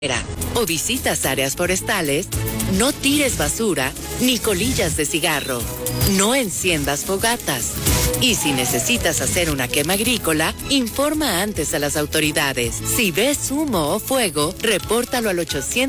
o visitas áreas forestales, no tires basura ni colillas de cigarro. No enciendas fogatas. Y si necesitas hacer una quema agrícola, informa antes a las autoridades. Si ves humo o fuego, repórtalo al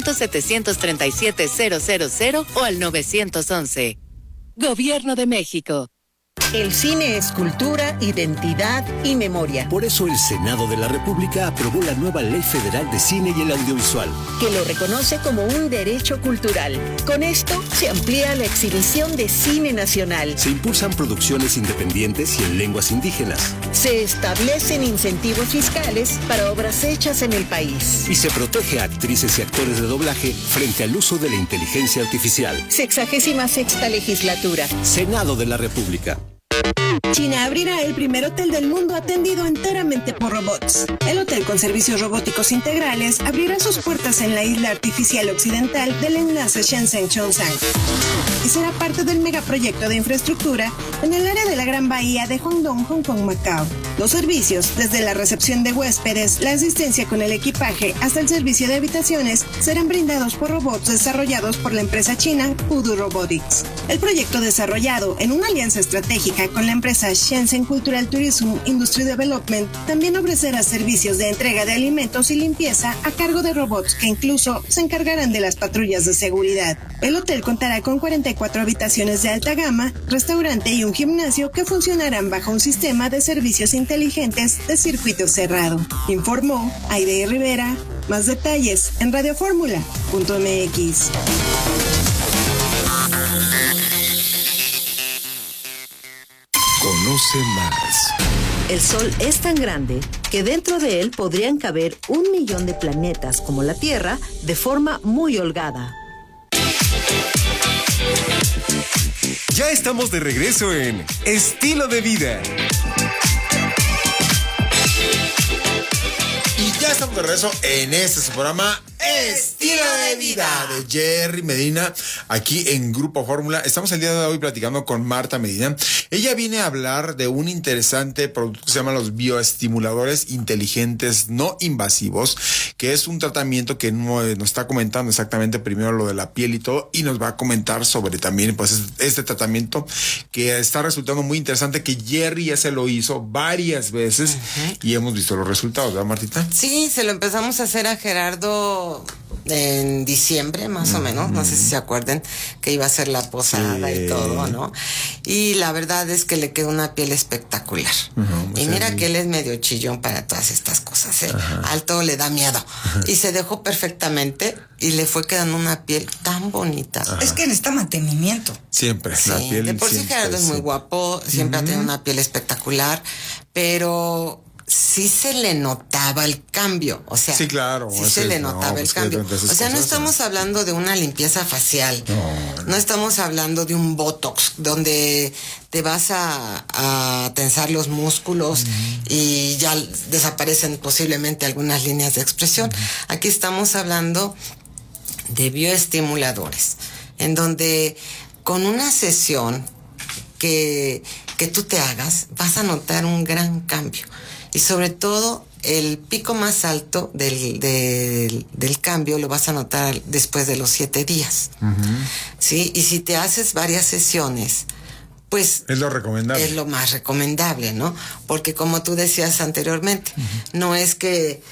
800-737-000 o al 911. Gobierno de México. El cine es cultura, identidad y memoria. Por eso el Senado de la República aprobó la nueva Ley Federal de Cine y el Audiovisual, que lo reconoce como un derecho cultural. Con esto se amplía la exhibición de cine nacional. Se impulsan producciones independientes y en lenguas indígenas. Se establecen incentivos fiscales para obras hechas en el país. Y se protege a actrices y actores de doblaje frente al uso de la inteligencia artificial. 66ª legislatura. Senado de la República. China abrirá el primer hotel del mundo atendido enteramente por robots. El hotel con servicios robóticos integrales abrirá sus puertas en la isla artificial occidental del enlace Shenzhen-Zhongshan y será parte del megaproyecto de infraestructura en el área de la Gran Bahía de Guangdong, Hong Kong, Macao. Los servicios, desde la recepción de huéspedes, la asistencia con el equipaje hasta el servicio de habitaciones, serán brindados por robots desarrollados por la empresa china Voodoo Robotics. El proyecto, desarrollado en una alianza estratégica con la empresa Shenzhen Cultural Tourism Industry Development, también ofrecerá servicios de entrega de alimentos y limpieza a cargo de robots que incluso se encargarán de las patrullas de seguridad. El hotel contará con 44 habitaciones de alta gama, restaurante y un gimnasio que funcionarán bajo un sistema de servicios inteligentes de circuito cerrado. Informó Aide Rivera. Más detalles en radioformula.mx. Conoce más. El Sol es tan grande que dentro de él podrían caber 1 millón de planetas como la Tierra de forma muy holgada. Ya estamos de regreso en Estilo de Vida. Y ya estamos de regreso en este su programa Estilo de Vida de Jerry Medina, aquí en Grupo Fórmula. Estamos el día de hoy platicando con Marta Medina. Ella viene a hablar de un interesante producto que se llama los bioestimuladores inteligentes no invasivos, que es un tratamiento que nos está comentando exactamente primero lo de la piel y todo, y nos va a comentar sobre también pues este tratamiento que está resultando muy interesante, que Jerry ya se lo hizo varias veces y hemos visto los resultados, ¿verdad, Martita? Sí, se lo empezamos a hacer a Gerardo en diciembre, más o menos, no sé si se acuerden que iba a ser la posada y todo, ¿no? Y la verdad es que le quedó una piel espectacular. Y mira que él es medio chillón para todas estas cosas, ¿eh? Al todo le da miedo. Y se dejó perfectamente y le fue quedando una piel tan bonita. Es que necesita mantenimiento. Siempre, sí, la piel. De por sí Gerardo es muy guapo, siempre ha tenido una piel espectacular, pero sí se le notaba el cambio, o sea, sí, claro, sí se le notaba el cambio. O sea, no estamos hablando de una limpieza facial, no estamos hablando de un botox donde te vas a tensar los músculos y ya desaparecen posiblemente algunas líneas de expresión. Aquí estamos hablando de bioestimuladores, en donde con una sesión que tú te hagas, vas a notar un gran cambio. Y sobre todo, el pico más alto del cambio lo vas a notar después de los 7 días. ¿Sí? Y si te haces varias sesiones, pues es lo recomendable. Es lo más recomendable, ¿no? Porque como tú decías anteriormente, no es que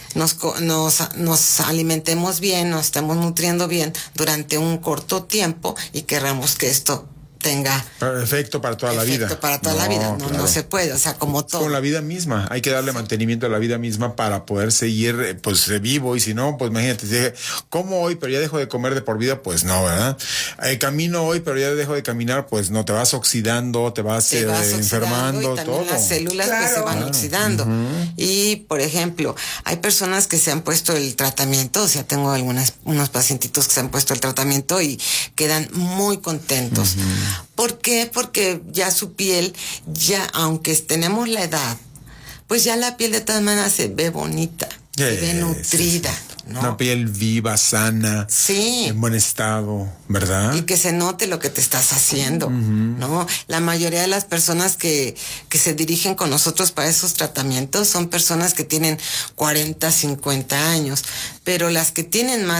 nos alimentemos bien, nos estemos nutriendo bien durante un corto tiempo y querramos que esto tenga efecto para toda la vida. Para toda la vida, no, claro. No se puede, o sea, como todo. Con la vida misma, hay que darle mantenimiento a la vida misma para poder seguir, pues, vivo, y si no, pues imagínate, como hoy, pero ya dejo de comer de por vida, pues no, ¿verdad? Camino hoy, pero ya dejo de caminar, pues no, te vas oxidando, te vas enfermando, y también todo. Las células pues se van oxidando. Y, por ejemplo, hay personas que se han puesto el tratamiento, o sea, tengo unos pacientitos que se han puesto el tratamiento y quedan muy contentos. ¿Por qué? Porque ya su piel, ya aunque tenemos la edad, pues ya la piel de todas maneras se ve bonita. se ve nutrida. ¿no? Una piel viva, sana, sí, en buen estado, ¿verdad? Y que se note lo que te estás haciendo, ¿no? La mayoría de las personas que se dirigen con nosotros para esos tratamientos son personas que tienen 40, 50 años, pero las que tienen más